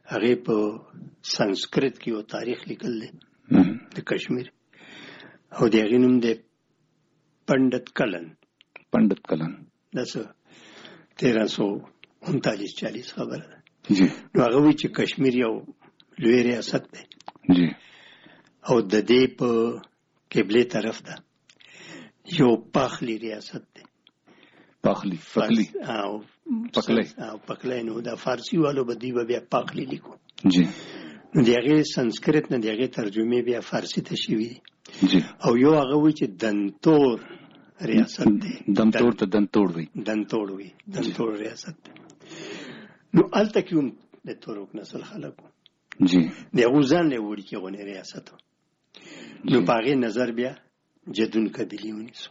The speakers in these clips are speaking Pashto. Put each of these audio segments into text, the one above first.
هغه په سنسکرت کې یو تاریخ لیکل دی د کشمیر او د هغې نوم دی پنډت کلن دا څه 1339-40 خبره ده. نو هغه وایي چې کشمیر یو لوی ریاست دی او د دې په قبلې طرف ده یو پاخلی ریاست دی. پخلی نو دا فارسی والو به دوی به بیا پاخلی لیکو. نو د هغې سنسکرت نه د هغې ترجمې بیا فارسی ته شوي دي او یو هغه وایي چې دنتور ریاست دی. دنتور ریاست دی. نو هلته کې هم د تورک نسل خلک وو د هغو ځان له وړکې غونې ریاست و. نو په هغې نظر بیا جدون قبیلې ونیسو.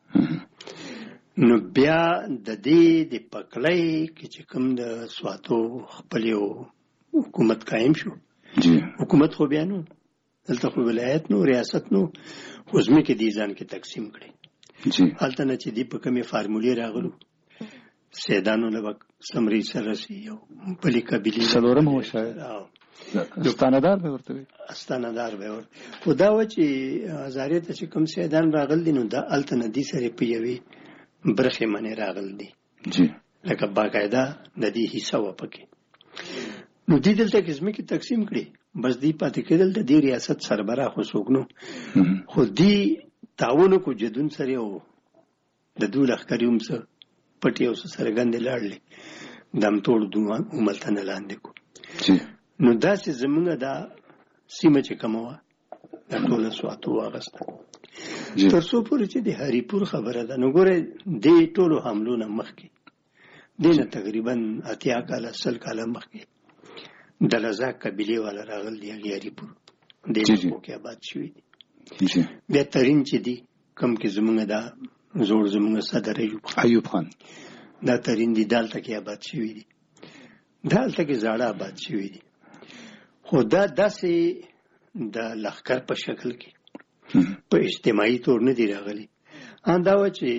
نو بیا د دې د پکلۍ کې چې کوم د سواتو خپل یو حکومت قایم شو. حکومت خو بیا نو دلته خو ولایت نو ریاست نو خو ځمکې دې ځان کې تقسیم کړي. هلته نه چې دې په کومې فارمولې راغلو سیدانو له به سمري سره رسي یو بلې قبیلې څلورم و شاید استاندار به ورته وي خو دا و چې هزارې ته چې کوم سیدان راغل دي نو دا هلته نه دې سره په یوې برخې منې راغل دي لکه باقاعده د دې حصه وه پکې. نو دې دلته کې ځمکې تقسیم کړي بس دې پاتې کېدل د دې ریاست سربراه خو څوک نو خو دې تعاون کو جدون سره او د دوی لښکرې هم څه پټې او څه څرګندې لاړلې دم توړ هملته نه لاندې کو. نو داسې زمونږ دا سیمه چې کومه وه دا ټوله سواتو واغسته تر څو پورې چې د هریپور خبره ده. نو ګورئ دې ټولو حملو نه مخکې دې نه تقریبا 80 کاله 100 کاله مخکې د لزاک قبیلې والا راغل دي هغې هریپور دې مخکو کې آباد شوي دي. بیا ترین چې دي کم کې زمونږ دا زوړ زمونږ صدر ایوب خان دا ترین دي دالته کې آباد شوي دي دالته کې زاړه آباد شوي دي. خو دا داسې د لښکر په شکل کې په اجتماعي طور نه دی راغلی. دا و چې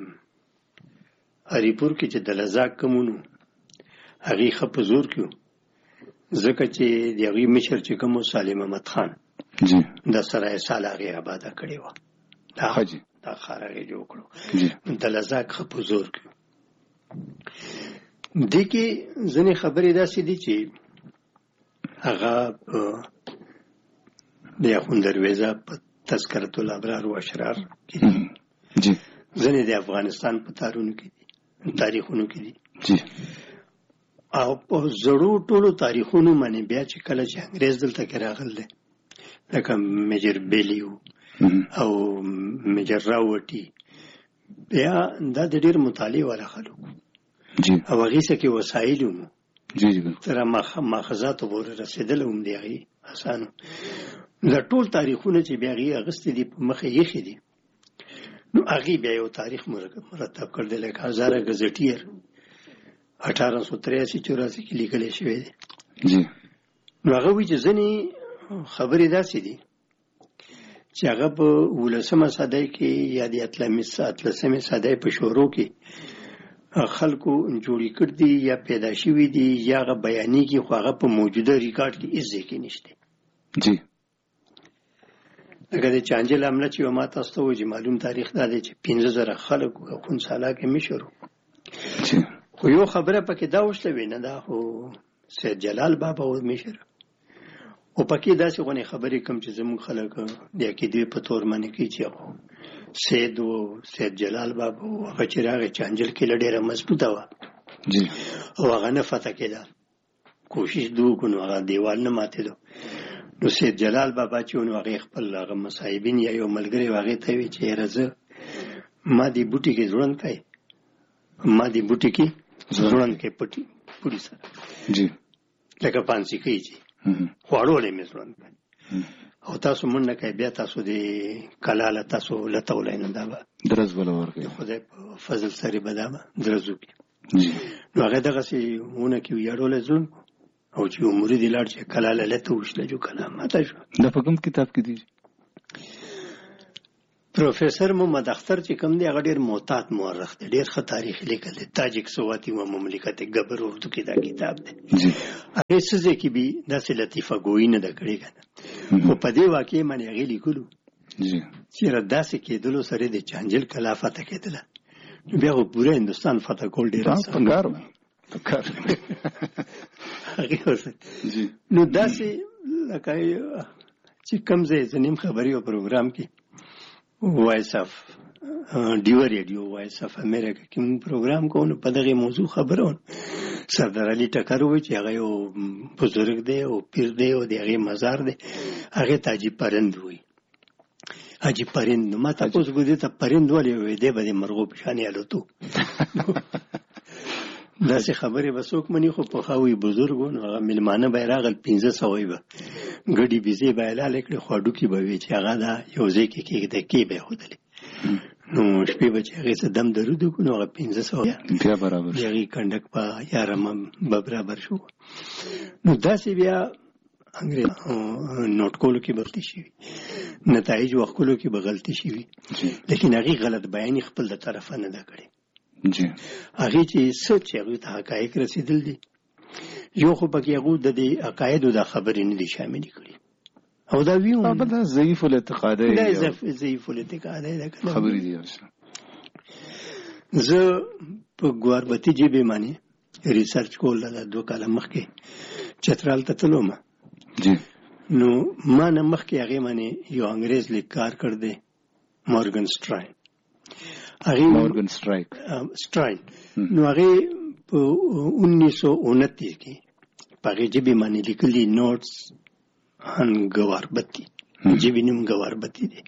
هریپور کې چې د لزاک کمونو هغې ښه په زور کې ځکه چې د هغې مشر چې کوم سالم احمد خان د سرای سال هغې آباده کړې وه دا ښار هغې جوړ کړو د لزاک ښه په زور کې. دې کې ځینې خبرې داسې دي چې هغه د اخوند درویزه په تذکرة الابرار و اشرار کې دي ځینې د افغانستان په تاریخونو کې دي او په زړو ټولو تاریخونو باندې بیا چې کله چې انګریز دلته کې راغل دی لکه میجر بیلیو او میجر راوټي بیا دا د ډېر مطالعې والا خلک او هغې څه کې وسایل هم تر ماخذاتو پورې رسېدل هم دی هغې اسانو دا ټول تاریخونه چې بیا هغې اخیستې دي په مخې ایښې دي. نو هغې بیا یو تاریخ مرتب کړ دی لکه هزاره ګزټیر 1883-84 کې لیکلی شوی دی. نو هغه وایي چې ځینې خبرې داسې دي چې هغه په 19مه صدۍ کې یا د 18مې صدۍ په شورو کې خلکو جوړې کړ دي یا پیدا شوي دي یا هغه بیانېږي خو هغه په موجوده ریکارډ کې هېڅ ځای کې نشته. لکه د چانجل حمله چې ما تاسو ته وایي چې معلوم تاریخ دا دی چې 15,000 خلک اخندسالا کې مشر خو یو خبره پکې دا وشلوي نه دا خو سید جلال بابا و مشر او پکې داسې غونې خبرې کوم چې زموږ خلک د عقیدې په طور باندې کوي چې سید جلال بابا هغه چې راغی چانجل کې له ډېره مضبوطه وه او هغه نه فتح کېده کوشش دو وکړو نو هغه دیوال نه ماتېدو. نو سید جلال بابا چې نو هغې خپل هغه مصاحبین یا یو ملګری و هغې ته ویې چې یاره زه ما دې بوټي کې ځوړند کړی پوړي سره لکه پانسي کوي چې خواړولی مې ځوړند کړی او تاسو منډه کوئ بیا تاسو د کلاله تاسو لټولی نو دا به درز بله ورکوي خدای په فضل سره به دا به درز وکړي. نو هغې دغسې ونه کې ویاړولی ځوړند او چې عمري دې لاړ چې کلاله لته وشله جو کلا ماته شو. دا په کوم کتاب کې دي؟ پروفیسور محمد اختر چې کوم دی هغه ډېر محتاط مورخ دی، ډېر ښه تاریخ لیکل دی. تاجک سواتی و مملکت گبر اردو کې دا کتاب دی. هغې څه ځای کې بي داسې لطیفه ګویي نه ده کړې که نه، خو په دې واقعې باندې هغې لیکلو چېرې داسې کېدلو سره د چانجل کلا فتح کېدله، نو بیا خو پوره هندوستان فتح کول ډېر آسان هغې ورسره نو داسې لکه چې کوم ځای زه نیم خبري او پروګرام کې وایس اف ډیو ریډیو وایس اف امریکا کې موږ پروګرام کوو، نو په دغې موضوع خبره وه. سردار علي ټکر ووایي چې هغه یو بزرګ دی او پیر دی او د هغې مزار دی، هغې ته عجیب پرند وایي. عجیب پرند، نو ما تپوس کو دې ته پرند ولې وایي؟ دی به د مرغو په شانې الوتو. داسې خبرې به څوک مني، خو پخوا بزرګ و نو هغه مېلمانه به یې راغل 500 به ګډې بیزې به یې لاله کړې، خواډوکي به وي چې هغه دا یو ځای کې کېږدی، کې به یې ښودلې. نو شپې به چې هغې څه دم درود وکړو نو هغه 500 بیا برابر د هغې کنډک په یارمه به برابر شو. نو داسې بیا انګریز نوټ کولو کې غلطي شوي، نتایج وښکلو کې به غلطي شوي، لیکن هغې غلط بیاني خپل د طرفه نه ده کړې. هغې چې څه چې هغوی ته حقایق رسېدل دي، یو خو پکې هغوی د دې عقایدو دا خبرې نه دي شاملې کړي، او دا ویو دا ضعیف الاعتقادۍ ده، ضعیف الاعتقادۍ ده خبرې دي. زه په ګواربتي ژبې باندې ریسرچ کول د 2 کاله مخکې چترال ته تللم، نو ما نه مخکې هغې باندې یو انګریز لیککار کړ دی مورګن سټراین. مورګن سټراین نو هغې په 1929 کې په هغې ژبې باندې لیکلي نوټس ان ګواربتي، ژبې نوم ګواربتي دی.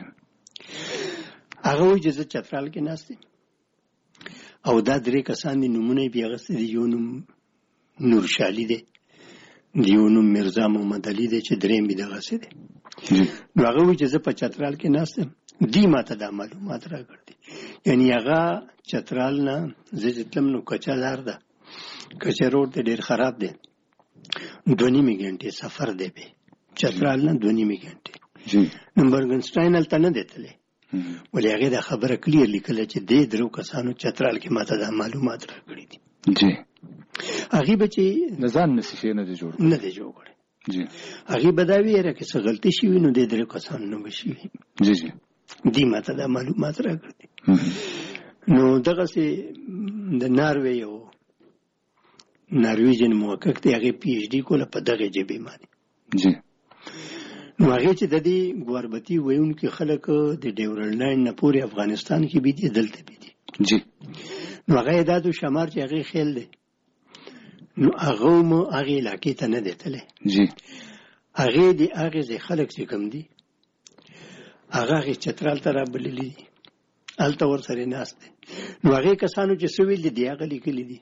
هغه وایي چې زه چترال کې ناست یم او دا 3 کسان دي، نومونه یې بیا اخیستي دي. یو نوم نورشالي دی، یو نوم میرزا محمد علي دی چې درېیم یې دغسې دی. نو هغه وایي چې زه په چترال کې ناست یم، دی ما ته دا معلومات راکړ دي. یعنی هغه چترال نه زه چې تلم نو کچه لار ده، کچه روډ دی ډېر خراب دی، 2.5 غنټې سفر دی به چترال نه 2.5 غنټې. نو مورګنسټاین هلته نه دی تللی، ولې هغې دا خبره کلیر لیکله چې دې 3 کسانو چترال کې ما ته دا معلومات راکړي دي. هغې به چې د ځان نسي شی نه دی جوړ کړی، هغې به دا ویره کې څه غلطي شوي نو دې 3 کسانو نه به شوي، دی ما ته دا معلومات راکړي دي. نو دغسې د نارویجن محقق دی، هغې پی ایچ ډي کوله په دغې ژبې باندې. نو هغې چې د دې ګواربتي ویونکي خلک د ډیورنډ لاین نه پورې افغانستان کې بي دي، دلته بي دي. نو هغه اعداد و شمار چې هغې خیل دی، نو هغه مو هغې علاقې ته نه دی تللی. هغې د هغې ځای خلک چې کوم دي هغه هغې چترال ته رابللي دي، هلته ورسره ناست دی. نو هغې کسانو چې څه ویل دي هغه لیکلي دي.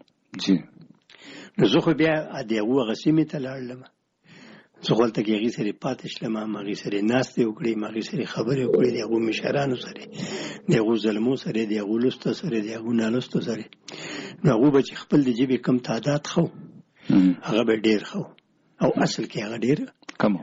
نو زه خو بیا د هغو هغه سیمې ته لاړلم، زه خو هلته کې هغې سره پاتې شلم، هغې سره ناستې وکړې، هغې سره خبرې وکړې، د هغو مشرانو سره، د هغو زلمو سره، د هغو لوستو سره، د هغو نالوستو سره. نو هغو به چې خپل د ژبې کم تعداد خو هغه به ډېر خو، او اصل کې هغه ډېر کم.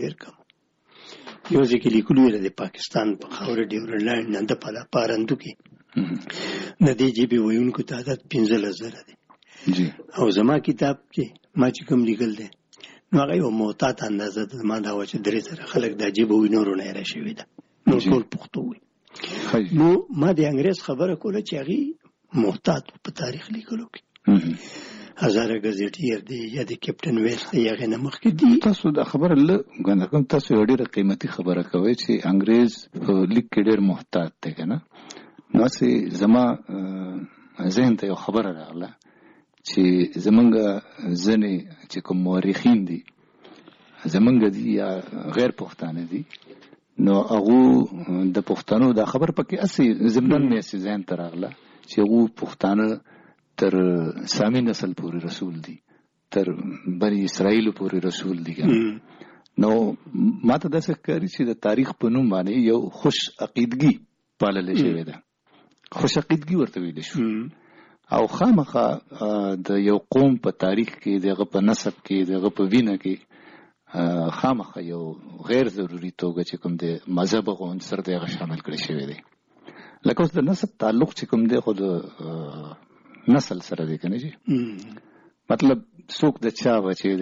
یو ځای کې لیکلي ویل د پاکستان په خاوره ډیورنډ لاین نه د پارندو کې د دې ژبې ویونکو تعداد 15,000 دی. او زما کتاب کې ما چې کوم لیکل دی نو هغه یو محتاط اندازه ده، ما دا وه چې 3 خلک دا ژبه وي، نورو نه یې راشوې ده، نور ټول پښتو وي. نو ما د انګریز خبره کوله چې هغې محتاط په تاریخ لیکلو کې هزاره ګزیټیر دی یا د کیپټن ویلز دی، هغې نه مخکې دي. تاسو دا خبره ګڼه کوم، تاسو یو ډېره قیمتي خبره کوئ چې انګریز په لیک کې ډېر محتاط دی که نه. نو هسې زما ذهن ته یو خبره راغله چې زمونږ ځینې چې کوم مورخین دي زمونږ دي یا غیر پښتانه دي، نو هغو د پښتنو دا خبر پکې هسې ضمناً مې هسې ذهن ته راغله چې هغو پښتانه تر سامی نسل پورې رسول دي، تر بني اسرائیلو پورې رسول دي. نو ما ته داسې ښکاري چې د تاریخ په نوم باندې یو خوش عقیدګي پاللی شوې ده، خوش عقیدګي ورته ویلی شو. او خامخا د یو قوم په تاریخ کې، دغه په نسب کې، دغه په وینه کې خامخا یو غیر ضروري توګه چې کوم دی مذهب او عنصر دی هغه شامل کړی شوی دی. لکه اوس د نسب تعلق چې کوم دی خو د نسل سره دی که نه جي، مطلب څوک د چا بچی